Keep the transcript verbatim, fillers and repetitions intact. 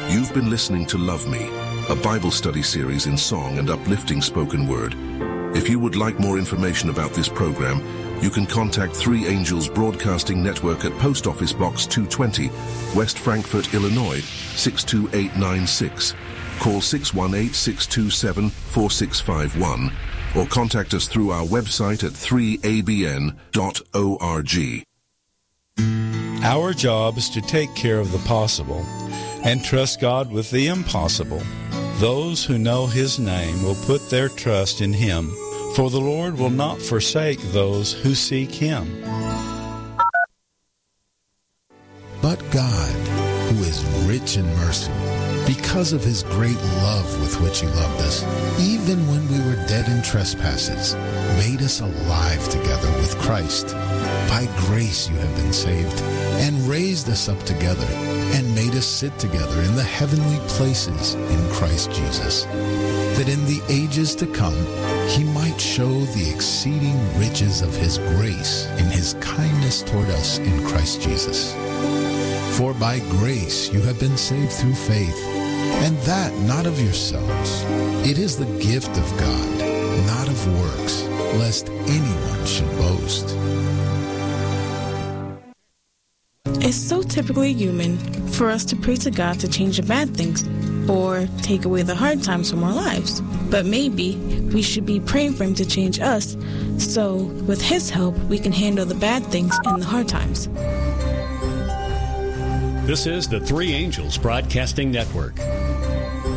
You've been listening to Love Me, a Bible study series in song and uplifting spoken word. If you would like more information about this program, you can contact Three Angels Broadcasting Network at Post Office Box two twenty, West Frankfort, Illinois, six two eight nine six. Call six one eight, six two seven, four six five one or contact us through our website at three a b n dot org. Our job is to take care of the possible and trust God with the impossible. Those who know His name will put their trust in Him, for the Lord will not forsake those who seek Him. But God, who is rich in mercy, because of His great love with which He loved us, even when we were dead in trespasses, made us alive together with Christ. By grace you have been saved, and raised us up together, and made us sit together in the heavenly places in Christ Jesus, that in the ages to come He might show the exceeding riches of His grace in His kindness toward us in Christ Jesus. For by grace you have been saved through faith, and that not of yourselves. It is the gift of God, not of works, lest anyone should boast. It's so typically human for us to pray to God to change the bad things or take away the hard times from our lives. But maybe we should be praying for Him to change us so with His help we can handle the bad things and the hard times. This is the Three Angels Broadcasting Network,